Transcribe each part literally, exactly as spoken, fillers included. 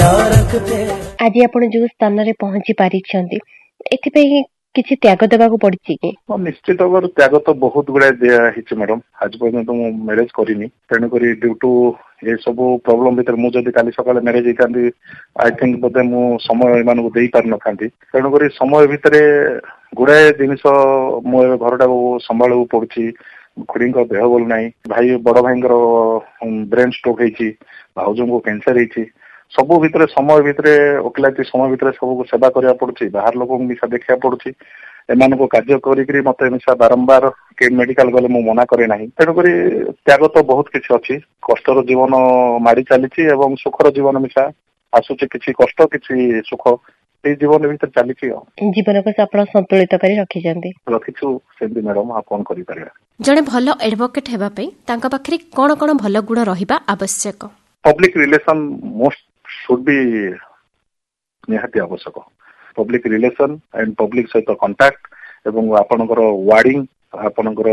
आज आपण जो स्थान रे पहुंची पारिछंती एथिपई किछि त्याग देबाकू पड़छि कि निश्चित भाव त्याग तो बहुत गुड़ा दिया हिच मैडम आज पर्यंत मु मैरेज करिनी तेणु करी ड्यू टू ये सब प्रॉब्लम भीतर मु जदि काली सकाळे मैरेज हितांती आई थिंक बोधे मु समय एमानकु देई पार न थांती तेणु करी समय भितरे गुड़ाए जिनिस मु घरटा संभाळू पड़छि खुड़ी देह भल ना भाई बड़ भाई ब्रेन स्ट्रोक होती भाउज को कैंसर होती सब भितर समय भितर ओकिलाती समय भितर सब सेवा करा पड़ुछि बाहर लोक मिशा देखा पड़ुछि एमान को कार्य करी मत मिशा बारंबार के मेडिकल गले मु मना करे ना तेणुक त्याग तो बहुत किसी अच्छी कष्टर जीवन माड़ी चली एवं सुखर जीवन मिशा आसुचे किसी कष्ट किसी सुख ये जीवन भीतर चली जीवन को आप संतुलित कर रखीछु सेमती मैडम आप कौन करि परिबा जने भलो एडवोकेट हेबा पे तांका पाखरे कोन कोन भलो गुण रहिबा आवश्यक public relation most should be निहाती आवश्यक पब्लिक रिलेशन एंड पब्लिक सहित कांटेक्ट एवं आपनकर वार्डिंग आपनकर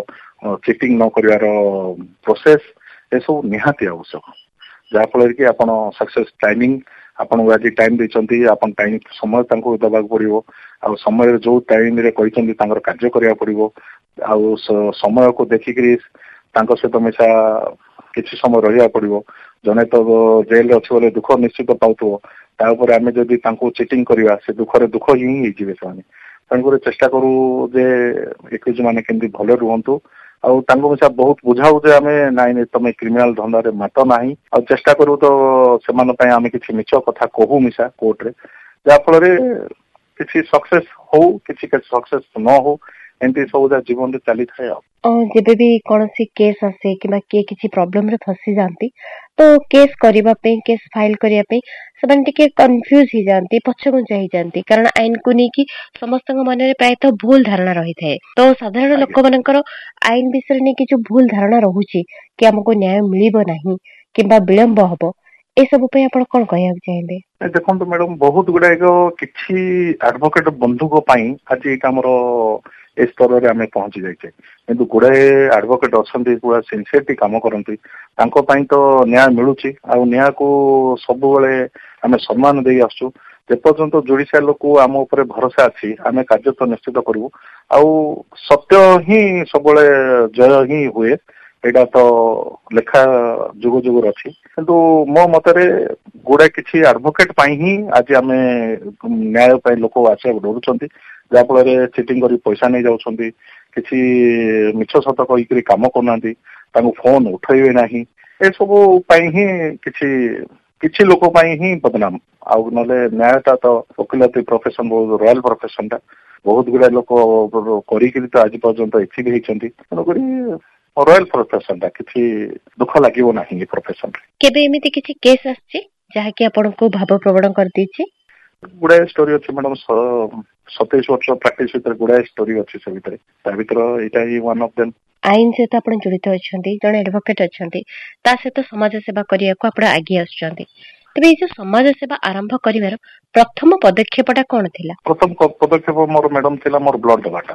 चीटिंग न करिवार प्रोसेस ए सब निहाती आवश्यक जहा फल कि आपण सक्सेस टाइमिंग आपन आज टाइम देचंती आपन टाइम समय तांको दबाक पड़िवो आ समय जो टाइम रे कहिचंती तांकर कार्य करिया पड़िवो आ समय को देखिकरी तांको सहित मिशा किसी समय रहिया पड़िवो जने तो जेल रे अछि बोले दुख निश्चित पाउथो तापर आमे जदि तांको चीटिंग करिवा से दुख रे दुख ही ही जिवे साने तांको चेष्टा करू जे एक्यूज माने केंदी भले रुहंतु आउ तांको मिशा बहुत बुझाऊ जे आमे नाइ नै तमे क्रिमिनल धंदा रे मत नाही आ चेष्टा करू तो सेमान पय आमे किछि मिछ कथा कहू मिशा कोर्ट रे जा फल रे किछि सक्सेस हो किछि के सक्सेस न हो एंती सब जीवन रे चली थाए जेबे भी कोनसी केस आसे कि के किछि प्रॉब्लम रे फसी जानती तो केस करिबा पे केस फाइल करिया पे सबन टिके कंफ्यूज ही जानती पछगुंच ही जानती कारण आईन को नहीं कि समस्त मन रे प्राय तो भूल धारणा रही थाए तो साधारण लोक मानकर आईन विषय ने कि जो भूल धारणा रहुची कि हमको न्याय मिलिबो नाही किबा विलंब हबो ए सब पे आपण कोन कहया चाहेबे देखो तो मैडम बहुत गुडा किछि एडवोकेट बंधु को पई आज एटा हमरो ए स्तर रे हमें पहुंची जाइछे किंतु गुड़ाए एडवोकेट अछंती पूरा सिंसियरली काम करंती तांको पई तो न्याय मिलुची आ न्याय को सब बेले हमें सम्मान देई आसु जे पर्यंत जुडिशियल को आम ऊपर भरोसा अछि हमें कार्य तो निश्चित करू आ सत्य ही सब बेले जय ही हुए एटा तो लेखा जुग जुग अच्छी किंतु मो मतरे गुड़े किसी एडवोकेट पाई ही आज आम न्याय पाई लोक आसिया डरुंट जहाँफल चिटिंग कर पैसा नहीं जाऊँगी किसी मिछ सत कहीकि कम करना फोन उठेबे ना ए सब ही किसी किसी लोक ही बदनाम आउ ना न्यायटा तो वकिलती प्रोफेशन बहुत रॉयल प्रोफेशन टा बहुत गुड़ा लोक कर तो आज पर्यंत एचिव होती तेणुक रॉयल प्रोफेशन टा किसी दुख लगे ना प्रोफेशन केबे एमिति किछि केस आछि जहा कि आपन को भाव प्रवण कर दीछि गुड़ाए स्टोरी अच्छे मैडम सतैश वर्ष प्रैक्टिस भीतर गुड़ाए स्टोरी अच्छी से भीतर ता भीतर एटा ही वन ऑफ देम आईन सहित आपण जड़ित अछंती जने एडवोकेट अछंती ता सहित समाज सेवा करिया को आपण आगे आछंती तबे ए जो समाज सेवा आरंभ करिवार प्रथम पदक्षेपटा कोन थिला प्रथम पदक्षेप मोर मैडम थिला मोर ब्लड दबाटा